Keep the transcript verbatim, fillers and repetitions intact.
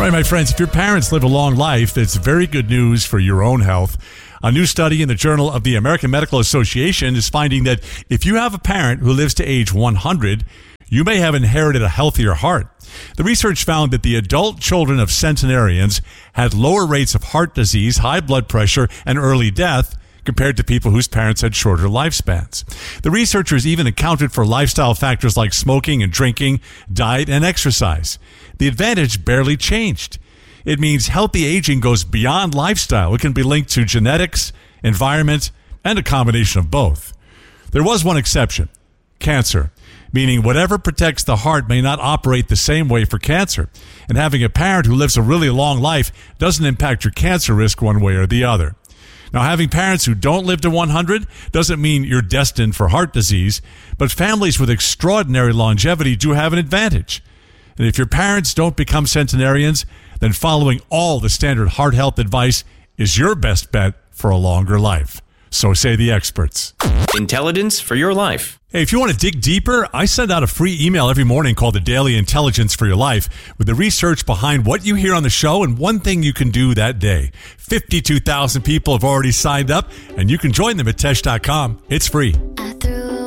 All right, my friends, if your parents live a long life, it's very good news for your own health. A new study in the Journal of the American Medical Association is finding that if you have a parent who lives to age one hundred, you may have inherited a healthier heart. The research found that the adult children of centenarians had lower rates of heart disease, high blood pressure, and early death compared to people whose parents had shorter lifespans. The researchers even accounted for lifestyle factors like smoking and drinking, diet, and exercise. The advantage barely changed. It means healthy aging goes beyond lifestyle. It can be linked to genetics, environment, and a combination of both. There was one exception: cancer, meaning whatever protects the heart may not operate the same way for cancer. And having a parent who lives a really long life doesn't impact your cancer risk one way or the other. Now, having parents who don't live to one hundred doesn't mean you're destined for heart disease, but families with extraordinary longevity do have an advantage. And if your parents don't become centenarians, then following all the standard heart health advice is your best bet for a longer life. So say the experts. Intelligence for your life. Hey, if you want to dig deeper, I send out a free email every morning called the Daily Intelligence for Your Life with the research behind what you hear on the show and one thing you can do that day. fifty-two thousand people have already signed up, and you can join them at tesh dot com. It's free.